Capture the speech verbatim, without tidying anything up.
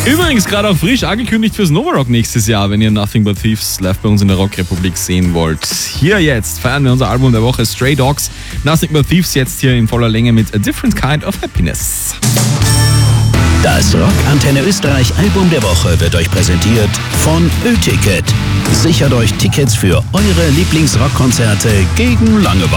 Übrigens gerade auch frisch angekündigt fürs Nova Rock nächstes Jahr, wenn ihr Nothing But Thieves live bei uns in der Rockrepublik sehen wollt. Hier jetzt feiern wir unser Album der Woche Stray Dogs. Nothing But Thieves jetzt hier in voller Länge mit A Different Kind of Happiness. Das Rock Antenne Österreich Album der Woche wird euch präsentiert von Ö-Ticket. Sichert euch Tickets für eure Lieblingsrockkonzerte gegen Langeweile.